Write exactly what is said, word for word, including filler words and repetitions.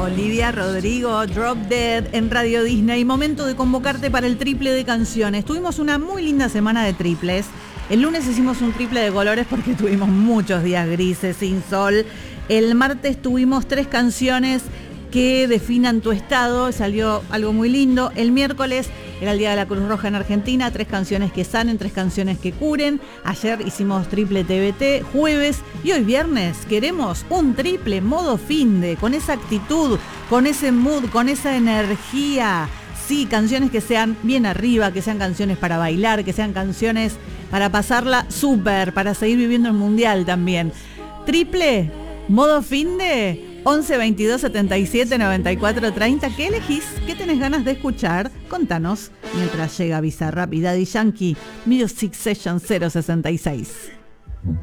Olivia Rodrigo, Drop Dead en Radio Disney. Momento de convocarte para el triple de canciones. Tuvimos una muy linda semana de triples. El lunes hicimos un triple de colores porque tuvimos muchos días grises, sin sol. El martes tuvimos tres canciones que definan tu estado, salió algo muy lindo. El miércoles era el Día de la Cruz Roja en Argentina, tres canciones que sanen, tres canciones que curen. Ayer hicimos triple T B T, jueves y hoy viernes queremos un triple modo finde, con esa actitud, con ese mood, con esa energía. Sí, canciones que sean bien arriba, que sean canciones para bailar, que sean canciones para pasarla súper, para seguir viviendo el mundial también. Triple modo finde. once veintidós setenta y siete noventa y cuatro treinta. ¿Qué elegís? ¿Qué tenés ganas de escuchar? Contanos mientras llega Bizarrap y Daddy Yankee. Music Session cero sesenta y seis.